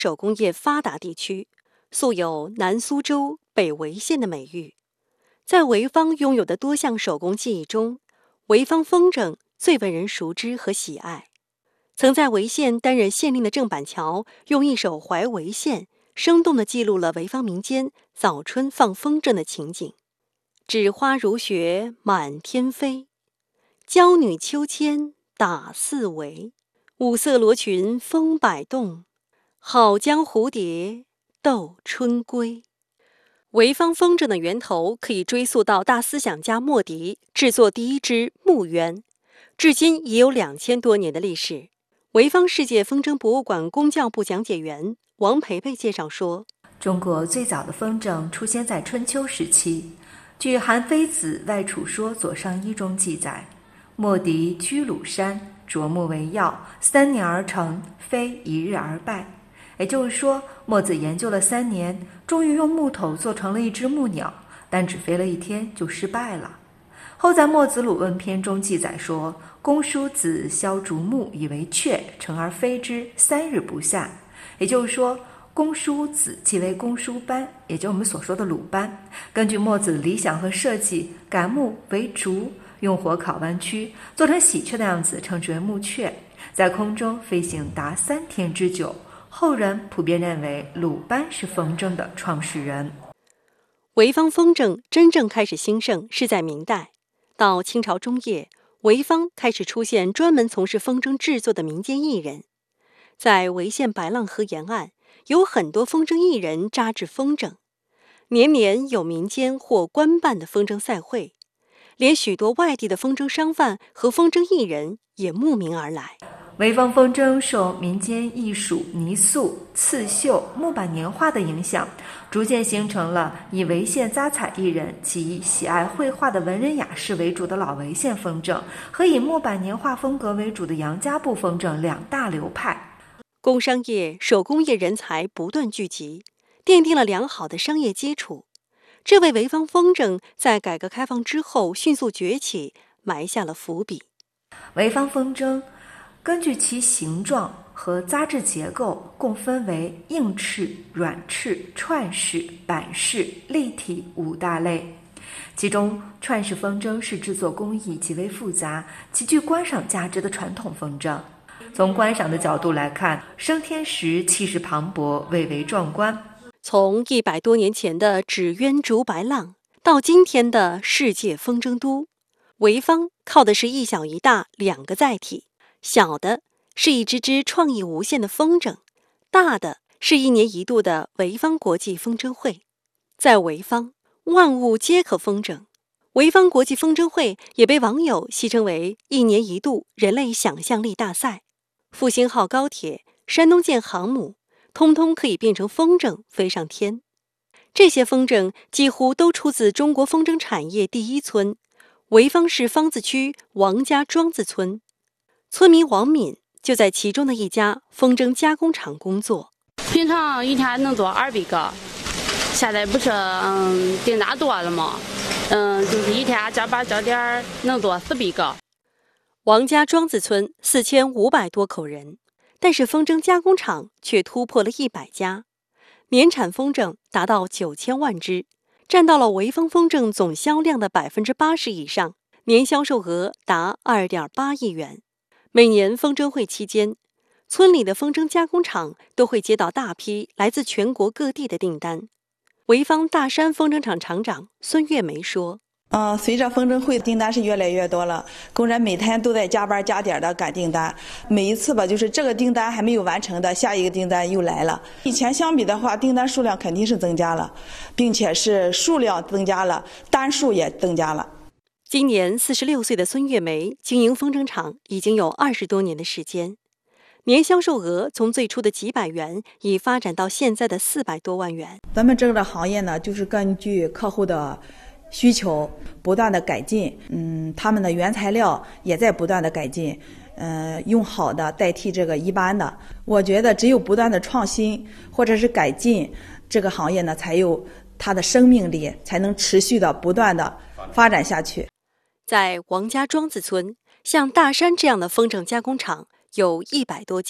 手工业发达地区，素有南苏州、北潍县的美誉。在潍坊拥有的多项手工技艺中，潍坊风筝最为人熟知和喜爱。曾在潍县担任县令的郑板桥，用一首《怀潍县》生动地记录了潍坊民间早春放风筝的情景。纸花如雪满天飞，娇女秋千打四围。五色罗裙风摆动，好将蝴蝶斗春归。潍坊风筝的源头可以追溯到大思想家莫迪制作第一只木鸢，至今已有2000多年的历史。潍坊世界风筝博物馆工教部讲解员王培培介绍说， 中国最早的风筝出现在春秋时期，据韩非子《外储说左上一》中记载，莫迪居鲁山，啄木为药，3年而成，非一日而败。也就是说，墨子研究了3年，终于用木头做成了一只木鸟，但只飞了1天就失败了。后在《墨子鲁问篇》中记载说，公叔子削竹木以为雀，乘而飞之，3日不下。也就是说，公叔子即为公叔班，也就是我们所说的鲁班。根据墨子的理想和设计，改木为竹，用火烤弯曲，做成喜鹊的样子，称之为木雀，在空中飞行达3天之久。后人普遍认为鲁班是风筝的创始人。 潍坊风筝真正开始兴盛是在明代，到清朝中叶，潍坊开始出现专门从事风筝制作的民间艺人。在潍县白浪河沿岸，有很多风筝艺人扎制风筝，年年有民间或官办的风筝赛会，连许多外地的风筝商贩和风筝艺人也慕名而来。 潍坊风筝受民间艺术泥塑、刺绣、木板年画的影响，逐渐形成了以潍县扎彩艺人及以喜爱绘画的文人雅士为主的老潍县风筝，和以木板年画风格为主的杨家埠风筝2大流派。 工商业、手工业人才不断聚集，奠定了良好的商业基础，这为潍坊风筝在改革开放之后迅速崛起埋下了伏笔。 潍坊风筝根据其形状和扎制结构，共分为硬式、软式、串式、板式、立体5大类。其中，串式风筝是制作工艺极为复杂、极具观赏价值的传统风筝。从观赏的角度来看，升天时气势磅礴，蔚为壮观。 从100多年前的纸鸢逐白浪，到今天的世界风筝都，潍坊靠的是一小一大2个载体。小的是一只只创意无限的风筝，大的是1年1度的潍坊国际风筝会。在潍坊，万物皆可风筝。潍坊国际风筝会也被网友戏称为1年1度人类想象力大赛。复兴号高铁、山东舰航母，通通可以变成风筝飞上天。这些风筝几乎都出自中国风筝产业第一村——潍坊市方子区王家庄子村。村民王敏就在其中的一家风筝加工厂工作。 平常一天能做200个，现在不是订单多了吗？就是一天加班加点能做400个。 王家庄子村4500多口人，但是风筝加工厂却突破了100家，年产风筝达到9000万只，占到了潍坊风筝总销量的80%以上，年销售额达2.8亿元。每年风筝会期间，村里的风筝加工厂都会接到大批来自全国各地的订单。潍坊大山风筝厂厂长孙月梅说， 随着风筝会订单是越来越多了，工人每天都在加班加点的赶订单，每一次吧，就是这个订单还没有完成的，下一个订单又来了。以前相比的话，订单数量肯定是增加了，并且是数量增加了，单数也增加了。 今年46岁的孙月梅经营风筝厂已经有20多年的时间，年销售额从最初的几百元已发展到现在的400多万元。 咱们这个行业呢，就是根据客户的需求不断的改进，他们的原材料也在不断的改进，用好的代替这个一般的。我觉得只有不断的创新或者是改进，这个行业呢才有它的生命力，才能持续的不断的发展下去。 在王家庄子村，像大山这样的风筝加工厂有100多家，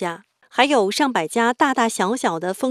还有上百家大大小小的风